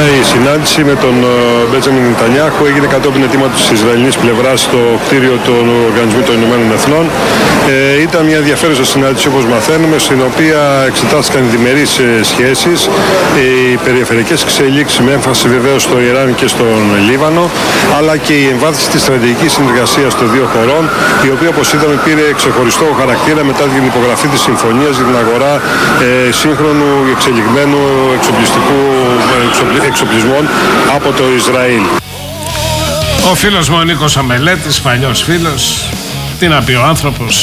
Η συνάντηση με τον Μπέντζαμιν Νετανιάχου έγινε κατόπιν αιτήματος της Ισραηλινής πλευράς στο κτίριο του Οργανισμού των Ηνωμένων Εθνών. Ήταν μια ενδιαφέρουσα συνάντηση, όπως μαθαίνουμε, στην οποία εξετάστηκαν οι διμερείς σχέσεις, οι περιφερειακές εξελίξεις με έμφαση βεβαίως στο Ιράν και στον Λίβανο, αλλά και η εμβάθυνση της στρατηγικής συνεργασίας των δύο χωρών, η οποία, όπως είδαμε, πήρε ξεχωριστό χαρακτήρα μετά την υπογραφή της συμφωνίας για την αγορά σύγχρονου εξελιγμένου εξοπλισμών από το Ισραήλ. Ο φίλος μου ο Νίκος Αμελέτης, παλιός φίλος, τι να πει ο άνθρωπος.